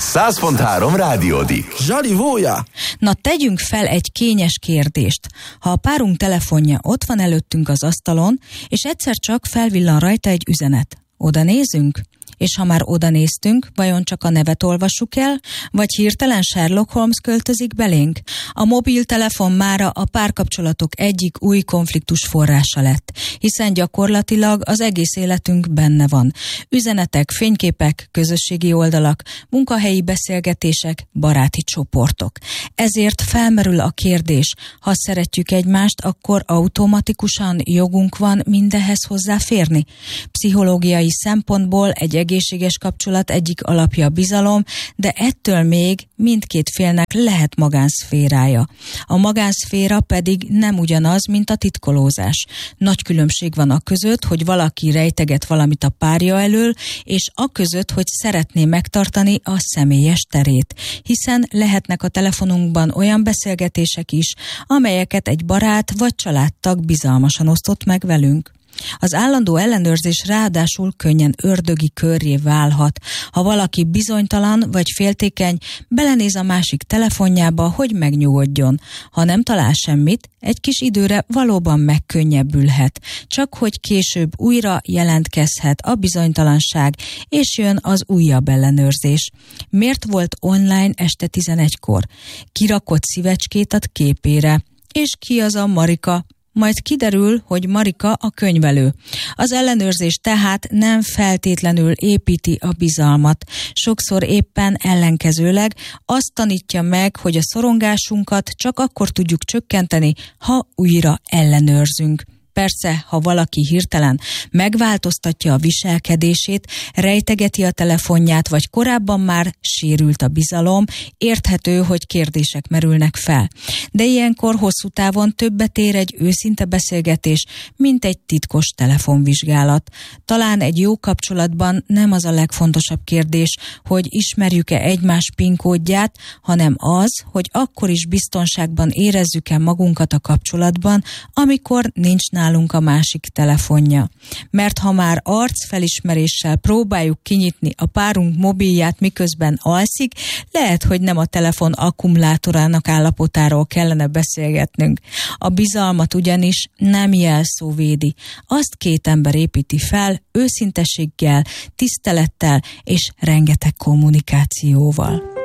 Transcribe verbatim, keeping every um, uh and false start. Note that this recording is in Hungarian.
száz pont három Rádiódik. Zsalivója! Na, tegyünk fel egy kényes kérdést. Ha a párunk telefonja ott van előttünk az asztalon, és egyszer csak felvillan rajta egy üzenet, oda nézünk? És ha már oda néztünk, vajon csak a nevet olvassuk el, vagy hirtelen Sherlock Holmes költözik belénk? A mobiltelefon mára a párkapcsolatok egyik új konfliktus forrása lett, hiszen gyakorlatilag az egész életünk benne van. Üzenetek, fényképek, közösségi oldalak, munkahelyi beszélgetések, baráti csoportok. Ezért felmerül a kérdés, ha szeretjük egymást, akkor automatikusan jogunk van mindenhez hozzáférni? Pszichológiai szempontból egy egészséges kapcsolat egyik alapja a bizalom, de ettől még mindkét félnek lehet magánszférája. A magánszféra pedig nem ugyanaz, mint a titkolózás. Nagy különbség van a között, hogy valaki rejteget valamit a párja elől, és a között, hogy szeretné megtartani a személyes terét. Hiszen lehetnek a telefonunkban olyan beszélgetések is, amelyeket egy barát vagy családtag bizalmasan osztott meg velünk. Az állandó ellenőrzés ráadásul könnyen ördögi körré válhat. Ha valaki bizonytalan vagy féltékeny, belenéz a másik telefonjába, hogy megnyugodjon. Ha nem talál semmit, egy kis időre valóban megkönnyebbülhet. Csak hogy később újra jelentkezhet a bizonytalanság, és jön az újabb ellenőrzés. Miért volt online este tizenegykor? Kirakott szívecskét a képére. És ki az a Marika? Majd kiderül, hogy Marika a könyvelő. Az ellenőrzés tehát nem feltétlenül építi a bizalmat. Sokszor éppen ellenkezőleg azt tanítja meg, hogy a szorongásunkat csak akkor tudjuk csökkenteni, ha újra ellenőrzünk. Persze, ha valaki hirtelen megváltoztatja a viselkedését, rejtegeti a telefonját, vagy korábban már sérült a bizalom, érthető, hogy kérdések merülnek fel. De ilyenkor hosszú távon többet ér egy őszinte beszélgetés, mint egy titkos telefonvizsgálat. Talán egy jó kapcsolatban nem az a legfontosabb kérdés, hogy ismerjük-e egymás PIN kódját, hanem az, hogy akkor is biztonságban érezzük-e magunkat a kapcsolatban, amikor nincs nálunk a másik telefonja. Mert ha már arcfelismeréssel próbáljuk kinyitni a párunk mobilját, miközben alszik, lehet, hogy nem a telefon akkumulátorának állapotáról kellene beszélgetnünk. A bizalmat ugyanis nem jelszó védi. Azt két ember építi fel őszinteséggel, tisztelettel és rengeteg kommunikációval.